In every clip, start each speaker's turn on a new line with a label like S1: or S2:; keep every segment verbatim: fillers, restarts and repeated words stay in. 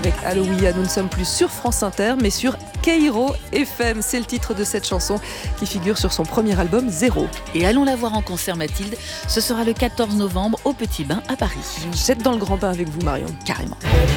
S1: Avec Alléluia, nous ne sommes plus sur France Inter, mais sur Kairo F M. C'est le titre de cette chanson qui figure sur son premier album Zéro.
S2: Et allons la voir en concert, Mathilde. Ce sera le quatorze novembre au Petit Bain à Paris.
S1: Je me jette dans le grand bain avec vous, Marion.
S2: Carrément.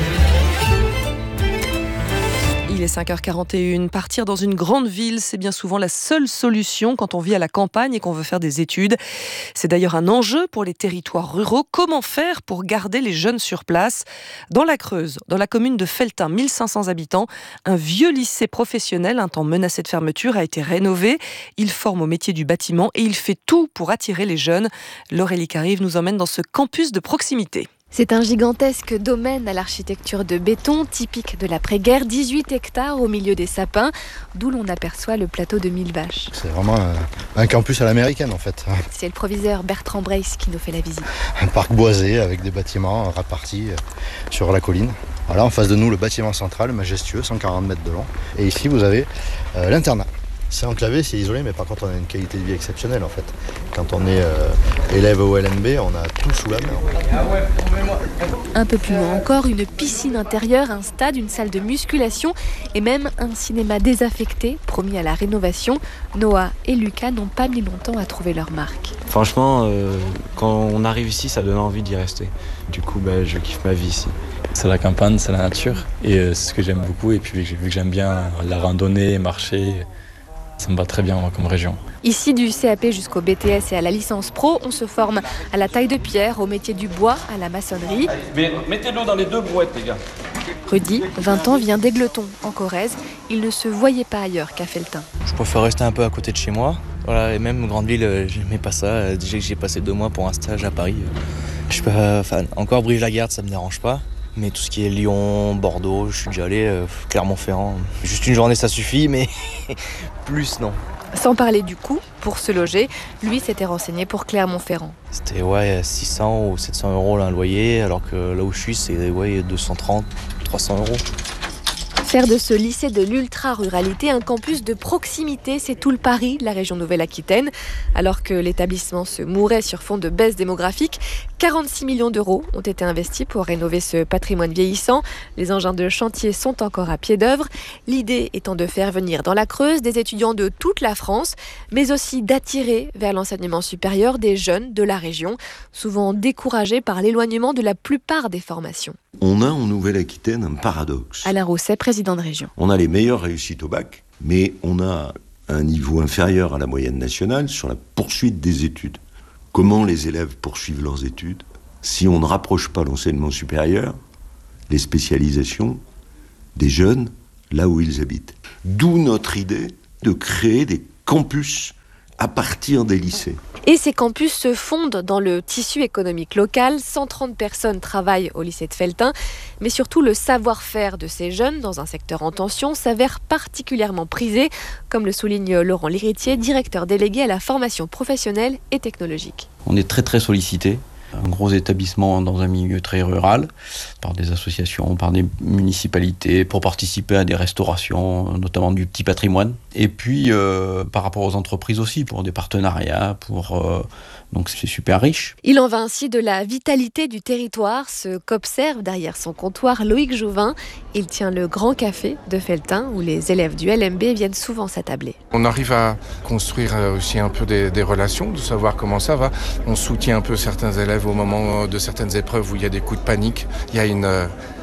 S1: Il est cinq heures quarante et une. Partir dans une grande ville, c'est bien souvent la seule solution quand on vit à la campagne et qu'on veut faire des études. C'est d'ailleurs un enjeu pour les territoires ruraux. Comment faire pour garder les jeunes sur place ? Dans la Creuse, dans la commune de Felletin, mille cinq cents habitants, un vieux lycée professionnel, un temps menacé de fermeture, a été rénové. Il forme au métier du bâtiment et il fait tout pour attirer les jeunes. L'Aurélie Carive nous emmène dans ce campus de proximité.
S3: C'est un gigantesque domaine à l'architecture de béton, typique de l'après-guerre, dix-huit hectares au milieu des sapins, d'où l'on aperçoit le plateau de Mille Vaches.
S4: C'est vraiment un, un campus à l'américaine en fait.
S3: C'est le proviseur Bertrand Brace qui nous fait la visite.
S4: Un parc boisé avec des bâtiments répartis sur la colline. Voilà, en face de nous, le bâtiment central, majestueux, cent quarante mètres de long. Et ici, vous avez euh, l'internat. C'est enclavé, c'est isolé, mais par contre on a une qualité de vie exceptionnelle en fait. Quand on est euh, élève au L N B, on a tout sous la main.
S3: Un peu plus loin encore, une piscine intérieure, un stade, une salle de musculation et même un cinéma désaffecté, promis à la rénovation. Noah et Lucas n'ont pas mis longtemps à trouver leur marque.
S5: Franchement, euh, quand on arrive ici, ça donne envie d'y rester. Du coup, bah, je kiffe ma vie ici.
S6: C'est la campagne, c'est la nature et euh, c'est ce que j'aime beaucoup. Et puis vu que j'aime bien la randonnée, marcher, ça me va très bien moi, comme région.
S3: Ici, du C A P jusqu'au B T S et à la licence pro, on se forme à la taille de pierre, au métier du bois, à la maçonnerie.
S7: Mais mettez-le dans les deux brouettes, les gars.
S3: Rudy, vingt ans, vient d'Aigleton, en Corrèze. Il ne se voyait pas ailleurs qu'à Felletin.
S8: Je préfère rester un peu à côté de chez moi. Voilà, et même grande ville, j'aimais pas ça. Déjà que j'ai passé deux mois pour un stage à Paris. Je suis pas fan. Encore Brive-la-Gaillarde, ça me dérange pas. Mais tout ce qui est Lyon, Bordeaux, je suis déjà allé, euh, Clermont-Ferrand. Juste une journée, ça suffit, mais plus, non.
S3: Sans parler du coût, pour se loger, lui s'était renseigné pour Clermont-Ferrand.
S8: C'était ouais, six cents ou sept cents euros là, un loyer, alors que là où je suis, c'est ouais, deux cent trente, trois cents euros.
S3: Faire de ce lycée de l'ultra-ruralité un campus de proximité, c'est tout le pari de la région Nouvelle-Aquitaine. Alors que l'établissement se mourait sur fond de baisse démographique, quarante-six millions d'euros ont été investis pour rénover ce patrimoine vieillissant. Les engins de chantier sont encore à pied d'œuvre. L'idée étant de faire venir dans la Creuse des étudiants de toute la France, mais aussi d'attirer vers l'enseignement supérieur des jeunes de la région, souvent découragés par l'éloignement de la plupart des formations.
S9: On a en Nouvelle-Aquitaine un paradoxe.
S3: Alain Rousset, président de région.
S9: On a les meilleures réussites au bac, mais on a un niveau inférieur à la moyenne nationale sur la poursuite des études. Comment les élèves poursuivent leurs études si on ne rapproche pas l'enseignement supérieur, les spécialisations, des jeunes là où ils habitent. D'où notre idée de créer des campus à partir des lycées.
S3: Et ces campus se fondent dans le tissu économique local. cent trente personnes travaillent au lycée de Felletin. Mais surtout, le savoir-faire de ces jeunes dans un secteur en tension s'avère particulièrement prisé, comme le souligne Laurent Liritier, directeur délégué à la formation professionnelle et technologique.
S10: On est très très sollicité. Un gros établissement dans un milieu très rural, par des associations, par des municipalités, pour participer à des restaurations, notamment du petit patrimoine. Et puis, euh, par rapport aux entreprises aussi, pour des partenariats, pour... Euh, donc c'est super riche.
S3: Il en va ainsi de la vitalité du territoire, ce qu'observe derrière son comptoir Loïc Jouvin. Il tient le Grand Café de Felletin, où les élèves du L M B viennent souvent s'attabler.
S11: On arrive à construire aussi un peu des, des relations, de savoir comment ça va. On soutient un peu certains élèves au moment de certaines épreuves où il y a des coups de panique. Il y a une...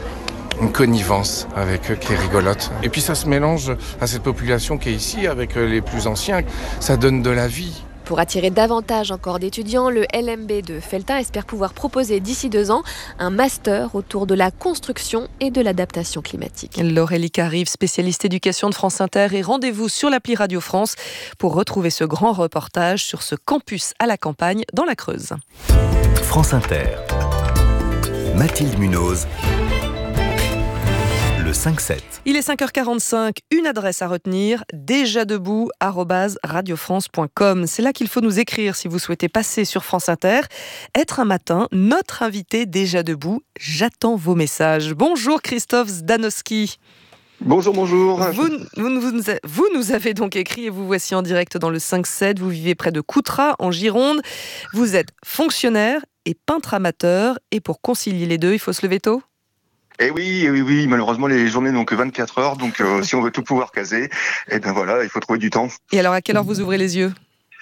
S11: une connivence avec eux qui est rigolote. Et puis ça se mélange à cette population qui est ici, avec les plus anciens. Ça donne de la vie.
S3: Pour attirer davantage encore d'étudiants, le L M B de Felletin espère pouvoir proposer d'ici deux ans un master autour de la construction et de l'adaptation climatique.
S1: L'Aurélie Carive, spécialiste éducation de France Inter, et rendez-vous sur l'appli Radio France pour retrouver ce grand reportage sur ce campus à la campagne dans la Creuse.
S12: France Inter, Mathilde Munoz. cinq sept.
S1: Il est cinq heures quarante-cinq, une adresse à retenir, déjà debout arobase radio france point com. C'est là qu'il faut nous écrire si vous souhaitez passer sur France Inter. Être un matin, notre invité déjà debout. J'attends vos messages. Bonjour Christophe Zdanowski.
S13: Bonjour, bonjour.
S1: Vous, vous, vous, vous nous avez donc écrit et vous voici en direct dans le cinq sept. Vous vivez près de Coutras, en Gironde. Vous êtes fonctionnaire et peintre amateur. Et pour concilier les deux, il faut se lever tôt ?
S13: Et oui, oui, oui, malheureusement les journées n'ont que vingt-quatre heures, donc euh, si on veut tout pouvoir caser, eh ben voilà, il faut trouver du temps.
S1: Et alors à quelle heure vous ouvrez les yeux ?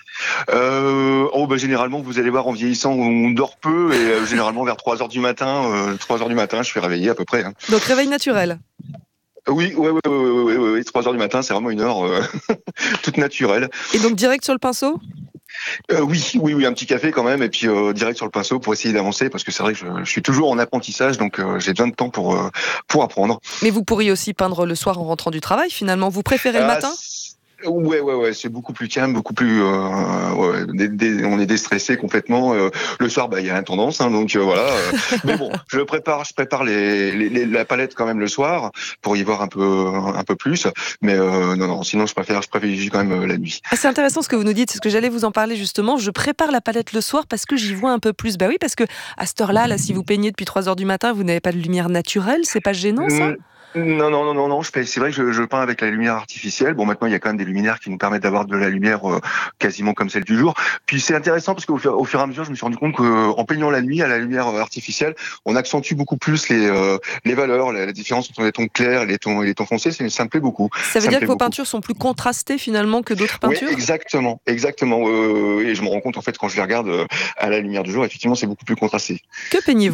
S13: Euh, oh bah généralement vous allez voir en vieillissant on dort peu et euh, généralement vers trois heures du matin, euh, trois heures du matin je suis réveillé à peu près. Hein.
S1: Donc réveil naturel.
S13: Oui, oui, oui, oui, oui, oui, oui, trois heures du matin c'est vraiment une heure euh, toute naturelle.
S1: Et donc direct sur le pinceau ?
S13: Euh, oui, oui, oui, un petit café quand même, et puis euh, direct sur le pinceau pour essayer d'avancer, parce que c'est vrai que je, je suis toujours en apprentissage, donc euh, j'ai besoin de temps pour euh, pour apprendre.
S1: Mais vous pourriez aussi peindre le soir en rentrant du travail, finalement. Vous préférez le
S13: Ah,
S1: matin ?
S13: Ouais, ouais, ouais, c'est beaucoup plus calme, beaucoup plus. Euh, ouais, dé, dé, on est déstressé complètement. Euh, le soir, bah, il y a une tendance, hein, donc euh, voilà. Euh, mais bon, je prépare, je prépare les, les, les, la palette quand même le soir pour y voir un peu, un peu plus. Mais euh, non, non, sinon je préfère, je privilégie quand même euh, la nuit.
S1: Ah, c'est intéressant ce que vous nous dites, c'est ce que j'allais vous en parler justement. Je prépare la palette le soir parce que j'y vois un peu plus. Bah oui, parce que à cette heure-là, là, si vous peignez depuis trois heures du matin, vous n'avez pas de lumière naturelle, c'est pas gênant ça ?
S13: Mmh. Non, non, non, non, non. C'est vrai que je, je peins avec la lumière artificielle. Bon, maintenant, il y a quand même des luminaires qui nous permettent d'avoir de la lumière euh, quasiment comme celle du jour. Puis c'est intéressant parce qu'au fur, au fur et à mesure, je me suis rendu compte qu'en peignant la nuit à la lumière artificielle, on accentue beaucoup plus les euh, les valeurs, la, la différence entre les tons clairs et les tons et les tons foncés. C'est, ça me plaît beaucoup.
S1: Ça veut
S13: ça
S1: dire que vos
S13: beaucoup.
S1: peintures sont plus contrastées finalement que d'autres peintures ?
S13: Oui, exactement, exactement. Euh, et je me rends compte en fait quand je les regarde euh, à la lumière du jour, effectivement, c'est beaucoup plus contrasté.
S1: Que peignez-vous ?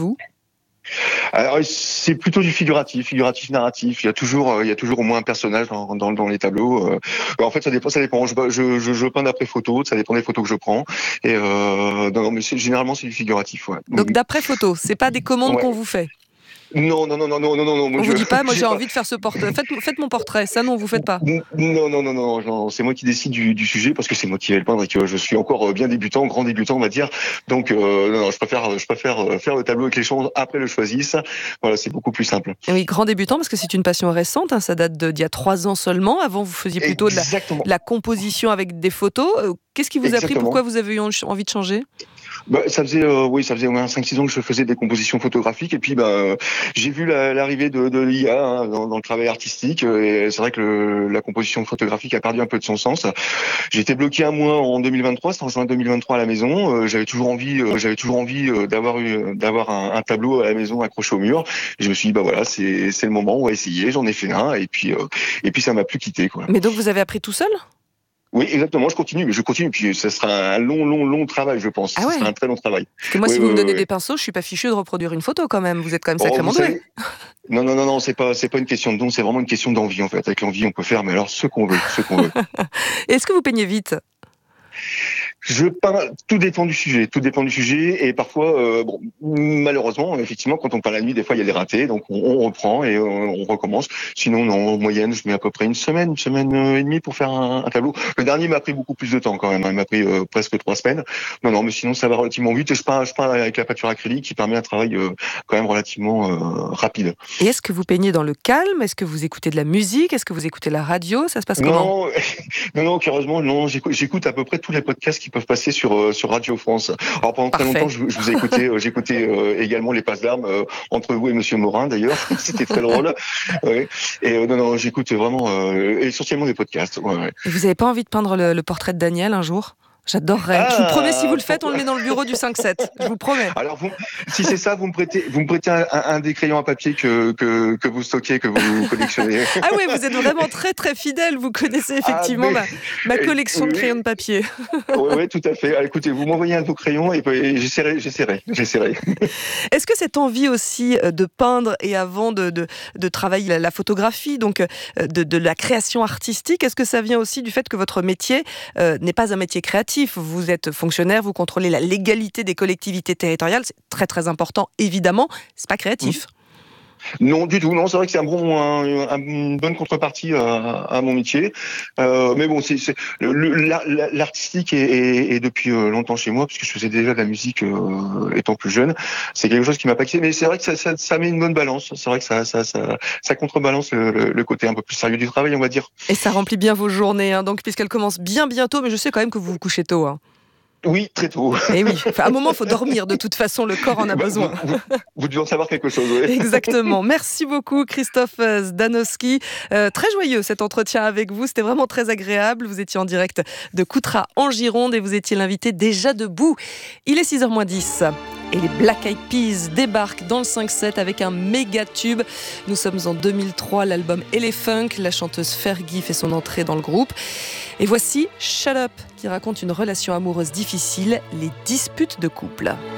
S13: Alors c'est plutôt du figuratif, figuratif narratif. Il y a toujours, il y a toujours au moins un personnage dans, dans, dans les tableaux. En fait, ça dépend, ça dépend. Je, je, je, je peins d'après photo, ça dépend des photos que je prends. Et euh, non, mais c'est, généralement c'est du figuratif. Ouais.
S1: Donc d'après photo, c'est pas des commandes
S13: ouais.
S1: qu'on vous fait.
S13: Non, non, non, non, non, non, non.
S1: On
S13: je,
S1: vous dit pas, moi j'ai
S13: pas...
S1: envie de faire ce portrait. Faites, faites mon portrait, ça non, vous faites pas.
S13: Non, non, non, non, non, c'est moi qui décide du, du sujet parce que c'est moi qui vais le peindre et que je suis encore bien débutant, grand débutant, on va dire. Donc, euh, non, non, je préfère, je préfère faire le tableau avec les choses après le choisissent. Voilà, c'est beaucoup plus simple.
S1: Et oui, grand débutant parce que c'est une passion récente, hein, ça date d'il y a trois ans seulement. Avant, vous faisiez plutôt de la, de la composition avec des photos. Qu'est-ce qui vous
S13: Exactement.
S1: a pris ? Pourquoi vous avez eu envie de changer ?
S13: Bah, ça faisait, euh, oui, ça faisait au moins cinq six ans que je faisais des compositions photographiques et puis bah, euh, j'ai vu la, l'arrivée de, de l'I A hein, dans, dans le travail artistique et c'est vrai que le, la composition photographique a perdu un peu de son sens. J'ai été bloqué un mois en deux mille vingt-trois, c'était en juin deux mille vingt-trois à la maison. Euh, j'avais toujours envie, euh, j'avais toujours envie euh, d'avoir eu, d'avoir un, un tableau à la maison accroché au mur. Et je me suis dit bah voilà, c'est, c'est le moment, on va essayer. J'en ai fait un et puis euh, et puis ça m'a plus quitté quoi.
S1: Mais donc vous avez appris tout seul ?
S13: Oui, exactement, je continue, mais je continue, puis ça sera un long, long, long travail, je pense.
S1: Ah ouais.
S13: Ça sera un très long travail.
S1: Parce que moi,
S13: oui,
S1: si
S13: oui,
S1: vous me
S13: oui,
S1: donnez
S13: oui.
S1: des pinceaux, je suis pas fichu de reproduire une photo quand même. Vous êtes quand même sacrément
S13: oh,
S1: doué.
S13: Non, non, non, non, c'est pas, c'est pas une question de don, c'est vraiment une question d'envie, en fait. Avec l'envie, on peut faire, mais alors, ce qu'on veut, ce qu'on veut.
S1: Est-ce que vous peignez vite ?
S13: Je peins, tout dépend du sujet, tout dépend du sujet, et parfois, euh, bon, malheureusement, effectivement, quand on peint la nuit, des fois, il y a des ratés, donc on, on reprend et on, on recommence. Sinon, non, en moyenne, je mets à peu près une semaine, une semaine et demie pour faire un, un tableau. Le dernier m'a pris beaucoup plus de temps, quand même, hein, il m'a pris euh, presque trois semaines. Non, non, mais sinon, ça va relativement vite, et je peins, je peins avec la peinture acrylique, qui permet un travail euh, quand même relativement euh, rapide.
S1: Et est-ce que vous peignez dans le calme ? Est-ce que vous écoutez de la musique ? Est-ce que vous écoutez la radio ? Ça se passe comment ?
S13: Non, non, non, curieusement, non, j'écoute, j'écoute à peu près tous les podcasts qui peuvent passer sur euh, sur Radio France. Alors pendant
S1: Parfait.
S13: très longtemps, je, je vous ai écouté, euh, j'écoutais euh, également les passes d'armes euh, entre vous et Monsieur Morin d'ailleurs. C'était très drôle. Ouais. Et euh, non, non, j'écoute vraiment euh, essentiellement des podcasts. Ouais, ouais.
S1: Et vous n'avez pas envie de peindre le, le portrait de Daniel un jour ? J'adorerais.
S13: Ah,
S1: je vous promets, si vous le faites, on le met dans le bureau du cinq sept. Je vous promets.
S13: Alors, vous, si c'est ça, vous me prêtez, vous me prêtez un, un des crayons à papier que, que, que vous stockez, que vous collectionnez.
S1: Ah oui, vous êtes vraiment très très fidèle. Vous connaissez effectivement ah, mais... ma, ma collection
S13: oui.
S1: de crayons de papier.
S13: Oui, oui, tout à fait. Alors, écoutez, vous m'envoyez un de vos crayons et, et j'essaierai, j'essaierai, j'essaierai.
S1: Est-ce que cette envie aussi de peindre et avant de, de, de travailler la, la photographie, donc de, de la création artistique, est-ce que ça vient aussi du fait que votre métier euh, n'est pas un métier créatif ? Vous êtes fonctionnaire, vous contrôlez la légalité des collectivités territoriales, c'est très très important, évidemment, c'est pas créatif.
S13: Non, du tout. Non, c'est vrai que c'est un bon, un, un, une bonne contrepartie à, à mon métier. Euh, mais bon, c'est, c'est le, la, l'artistique est, est, est depuis longtemps chez moi, puisque je faisais déjà de la musique euh, étant plus jeune. C'est quelque chose qui m'a pas quitté, mais c'est vrai que ça, ça, ça met une bonne balance. C'est vrai que ça, ça, ça, ça contrebalance le, le, le côté un peu plus sérieux du travail, on va dire.
S1: Et ça remplit bien vos journées, hein, donc puisqu'elles commencent bien bientôt, mais je sais quand même que vous vous couchez tôt. Hein.
S13: Oui, très tôt.
S1: Et oui, enfin, à un moment, il faut dormir. De toute façon, le corps en a besoin.
S13: Vous, vous, vous devez en savoir quelque chose, oui.
S1: Exactement. Merci beaucoup, Christophe Zdanowski. Euh, très joyeux cet entretien avec vous. C'était vraiment très agréable. Vous étiez en direct de Coutras en Gironde et vous étiez l'invité déjà debout. Il est six heures moins dix. et les Black Eyed Peas débarquent dans le cinq sept avec un méga tube. Nous sommes en deux mille trois, l'album Elefunk. La chanteuse Fergie fait son entrée dans le groupe. Et voici Shut Up, qui raconte une relation amoureuse difficile, les disputes de couple.